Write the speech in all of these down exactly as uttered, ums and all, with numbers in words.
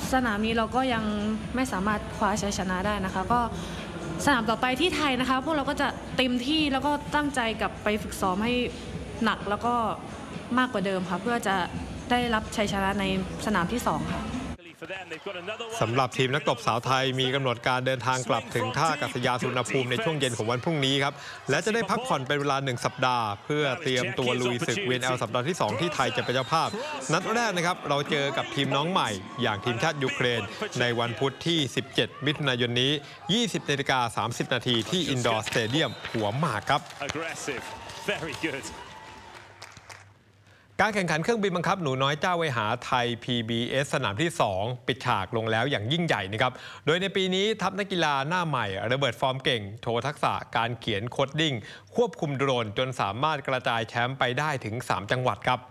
สนามนี้เราก็ยังไม่สามารถคว้าชัยชนะได้นะคะก็สนามต่อไปที่ไทยนะคะพวกเราก็จะเต็มที่แล้วก็ตั้งใจกลับไปฝึกซ้อมให้หนักแล้วก็มากกว่าเดิมค่ะเพื่อจะได้รับชัยชนะในสนามที่สองค่ะสำหรับทีมนักตบสาวไทยมีกำหนดการเดินทางกลับถึงท่าอากาศยานสุวรรณภูมิในช่วงเย็นของวันพรุ่งนี้ครับและจะได้พักผ่อนเป็นเวลาหนึ่งสัปดาห์เพื่อเตรียมตัวลุยศึก วี เอ็น แอล สัปดาห์ที่สองที่ไทยจะเป็นเจ้าภาพนัดแรกนะครับเราเจอกับทีมน้องใหม่อย่างทีมชาติยูเครนในวันพุธที่สิบเจ็ดมิถุนายนนี้ ยี่สิบนาฬิกาสามสิบนาทีที่อินดอร์สเตเดียมหัวหมากครับการแข่งขันเครื่องบินบังคับหนูน้อยเจ้าเวหาไทย พี บี เอส สนามที่สองปิดฉากลงแล้วอย่างยิ่งใหญ่นะครับโดยในปีนี้ทัพนักกีฬาหน้าใหม่ระเบิดฟอร์มเก่งโชว์ทักษะการเขียนโคดดิ้งควบคุมโดรนจนสามารถกระจายแชมป์ไปได้ถึงสามจังหวัดครับ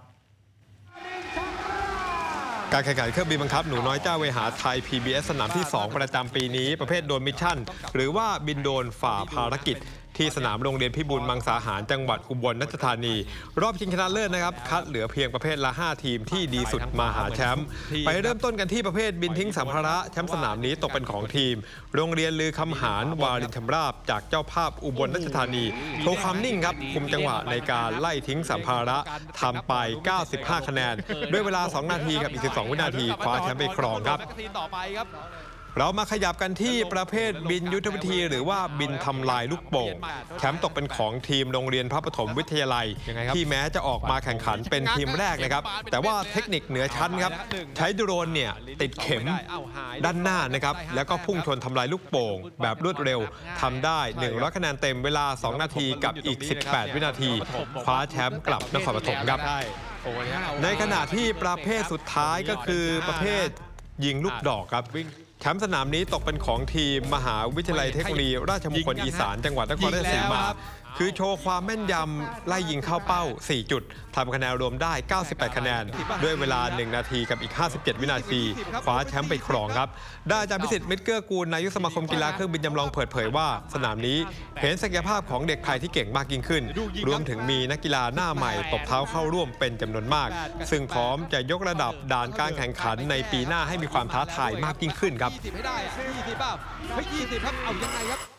การแข่งขันเครื่องบินบังคับหนูน้อยเจ้าเวหาไทย พี บี เอส สนามที่สองประจำปีนี้ประเภทโดรนมิชชั่นหรือว่าบินโดรนฝ่าภารกิจที่สนามโรงเรียนพิบูลมังสาหารจังหวัดอุบลราชธานีรอบชิงชนะเลิศนะครับคัดเหลือเพียงประเภทละห้าทีมที่ดีสุดมาหาแชมป์ไปเริ่มต้นกันที่ประเภทบินทิ้งสัมภาระแชมป์สนามนี้ตกเป็นของทีมโรงเรียนลือคำหารวารินชำราบจากเจ้าภาพอุบลราชธานีโชว์ความนิ่งครับคุมจังหวะในการไล่ทิ้งสัมภาระทำไปเก้าสิบห้าคะแนนด้วยเวลาสองนาทีกับอีกสิบสองวินาทีคว้าแชมป์ไปครองครับเรามาขยับกันที่ประเภทบินยุทธวิธีหรือว่าบินทำลายลูกโป่งแชมป์ตกเป็นของทีมโรงเรียนพระปฐมวิทยาลัยที่แม้จะออกมาแข่งขันเป็นทีมแรกนะครับแต่ว่าเทคนิคเหนือชั้นครับใช้โดรนเนี่ยติดเข็มด้านหน้านะครับแล้วก็พุ่งชนทำลายลูกโป่งแบบรวดเร็วทำได้หนึ่งร้อยคะแนนเต็มเวลาสองนาทีกับอีกสิบแปดวินาทีคว้าแชมป์กลับนครปฐมครับในขณะที่ประเภทสุดท้ายก็คือประเภทยิงลูกดอกครับแชมป์สนามนี้ตกเป็นของทีมมหาวิทยาลัยเทคโนโลยีราชมงคลอีสานจังหวัดนครราชสีมาคือโชว์ความแม่นยำไล่ยิงเข้าเป้าสี่จุดทำคะแนนรวมได้เก้าสิบแปดคะแนนด้วยเวลาหนึ่งนาทีกับอีกห้าสิบเจ็ดวินาทีคว้าแชมป์ไปครองครับได้อาจารย์พิสิทธิ์มิตรเกื้อกูลนายกสมาคมกีฬาเครื่องบินจำลองเปิดเผยว่าสนามนี้เห็นศักยภาพของเด็กไทยที่เก่งมากยิ่งขึ้นรวมถึงมีนักกีฬาหน้าใหม่ตบเท้าเข้าร่วมเป็นจำนวนมากซึ่งพร้อมจะยกระดับด่านการแข่งขันในปีหน้าให้มีความท้าทายมากยิ่งขึ้นครับยี่สิบให้ได้ยี่สิบเปล่าเฮ้ยยี่สิบครับเอายังไงครับ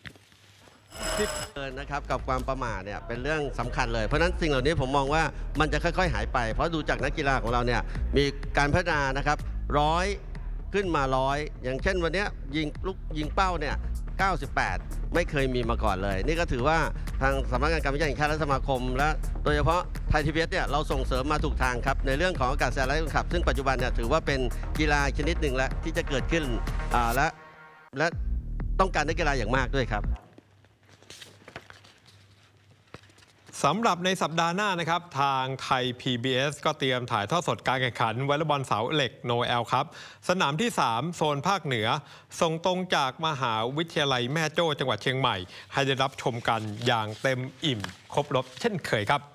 นะครับกับความประมาทเนี่ยเป็นเรื่องสำคัญเลยเพราะฉะนั้นสิ่งเหล่านี้ผมมองว่ามันจะค่อยๆหายไปเพราะดูจากนักกีฬาของเราเนี่ยมีการพัฒนานะครับร้อยขึ้นมาร้อยอย่างเช่นวันนี้ยิงลูกยิงเป้าเนี่ยเก้าสิบแปดไม่เคยมีมาก่อนเลยนี่ก็ถือว่าทางสำนักงานการวิจัยแห่งชาติและสมาคมและโดยเฉพาะไทยทีวีเอสเนี่ยเราส่งเสริมมาถูกทางครับในเรื่องของอากาศยานไร้คนขับซึ่งปัจจุบันเนี่ยถือว่าเป็นกีฬาชนิดหนึ่งแล้วที่จะเกิดขึ้นและและต้องการนักกีฬาอย่างมากด้วยครับสำหรับในสัปดาห์หน้านะครับทางไทย พี บี เอส ก็เตรียมถ่ายทอดสดการแข่งขันวอลเลย์บอลเสาเหล็กโนแอลครับสนามที่สามโซนภาคเหนือส่งตรงจากมหาวิทยาลัยแม่โจ้จังหวัดเชียงใหม่ให้ได้รับชมกันอย่างเต็มอิ่มครบรสเช่นเคยครับ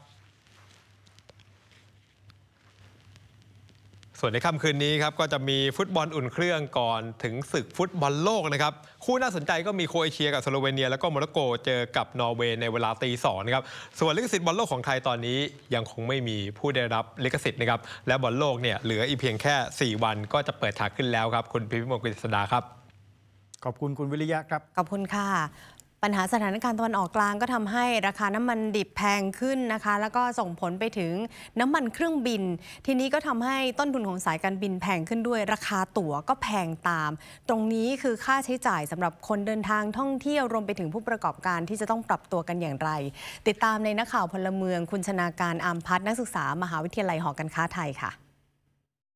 ส่วนในค่ำคืนนี้ครับก็จะมีฟุตบอลอุ่นเครื่องก่อนถึงศึกฟุตบอลโลกนะครับคู่น่าสนใจก็มีโครเอเชียกับสโลเวเนียแล้วก็โมร็อกโกเจอกับนอร์เวย์ในเวลาตีสองนะครับส่วนลิขสิทธิ์บอลโลกของไทยตอนนี้ยังคงไม่มีผู้ได้รับลิขสิทธิ์นะครับและบอลโลกเนี่ยเหลืออีกเพียงแค่สี่วันก็จะเปิดฉากขึ้นแล้วครับคุณพิพิมลกฤษดาครับขอบคุณคุณวิริยะครับขอบคุณค่ะปัญหาสถานการณ์ตะวันออกกลางก็ทำให้ราคาน้ำมันดิบแพงขึ้นนะคะแล้วก็ส่งผลไปถึงน้ำมันเครื่องบินทีนี้ก็ทำให้ต้นทุนของสายการบินแพงขึ้นด้วยราคาตั๋วก็แพงตามตรงนี้คือค่าใช้จ่ายสำหรับคนเดินทางท่องเที่ยวรวมไปถึงผู้ประกอบการที่จะต้องปรับตัวกันอย่างไรติดตามในนักข่าวพลเมืองคุณชนาการอามพัฒน์นักศึกษามหาวิทยาลัยหอการค้าไทยค่ะ